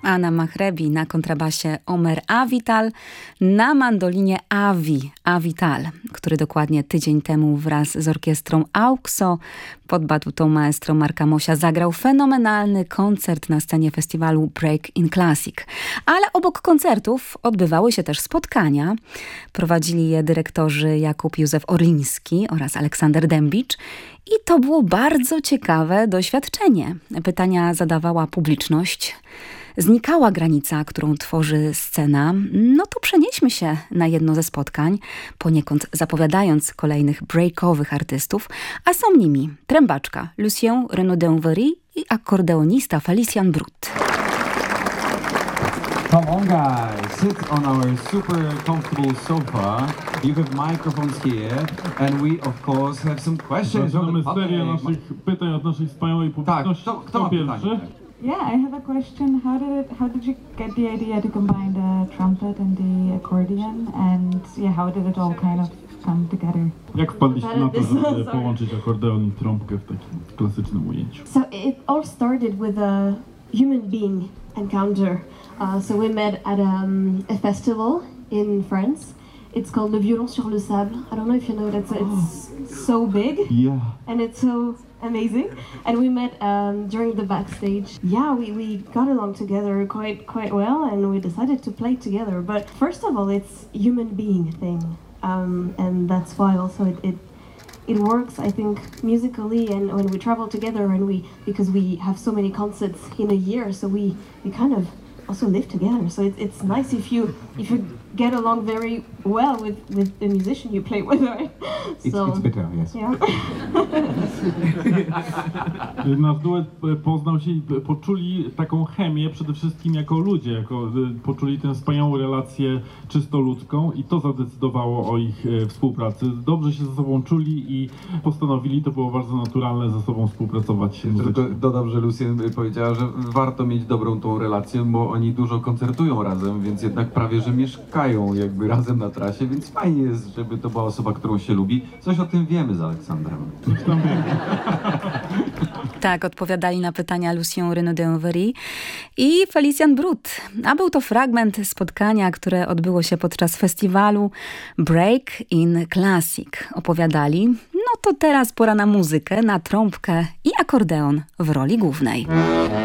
Anna Mahrebi, na kontrabasie Omer Avital, na mandolinie Avital, który dokładnie tydzień temu wraz z orkiestrą AUXO pod batutą maestro Marka Mosia zagrał fenomenalny koncert na scenie festiwalu Break in Classic. Ale obok koncertów odbywały się też spotkania. Prowadzili je dyrektorzy Jakub Józef Orliński oraz Aleksander Dębicz. I to było bardzo ciekawe doświadczenie. Pytania zadawała publiczność. Znikała granica, którą tworzy scena. No to przenieśmy się na jedno ze spotkań, poniekąd zapowiadając kolejnych breakowych artystów, a są nimi trębaczka Lucien Renaudin-Very i akordeonista Felician Brut. Come on guys, sit on our super comfortable sofa. You have microphones here and we of course have some questions. Zaczynamy serię naszych pytań od naszej wspaniałej publiczności. Tak, kto ma pierwszy? Yeah, I have a question. How did you get the idea to combine the trumpet and the accordion, and how did it all kind of come together? Jak wpadliście na to, żeby połączyć akordeon i trąbkę w takim klasycznym ujęciu? So it all started with a human being encounter. So we met at a festival in France. It's called Le Violon sur le Sable. I don't know if you know that. It's so big. Yeah. And it's so amazing. And we met during the backstage. Yeah, we got along together quite well, and we decided to play together. But first of all, it's human being thing, and that's why also it works, I think, musically, and when we travel together, and because we have so many concerts in a year, so we kind of also live together. So it's nice if you get along very well with the musician you play with, right? So It's better, yes. yeah. Nasz duet poznał się i poczuli taką chemię przede wszystkim jako ludzie, poczuli tę wspaniałą relację czysto ludzką i to zadecydowało o ich współpracy. Dobrze się ze sobą czuli i postanowili, to było bardzo naturalne, ze sobą współpracować. Tylko dodam, że Lucien powiedziała, że warto mieć dobrą tą relację, bo oni dużo koncertują razem, więc jednak prawie, że mieszkają jakby razem na trasie, więc fajnie jest, żeby to była osoba, którą się lubi. Coś o tym wiemy z Aleksandrem. Tak, odpowiadali na pytania Lucien Renaudin-Very i Felician Brut. A był to fragment spotkania, które odbyło się podczas festiwalu Break in Classic. Opowiadali, no to teraz pora na muzykę, na trąbkę i akordeon w roli głównej.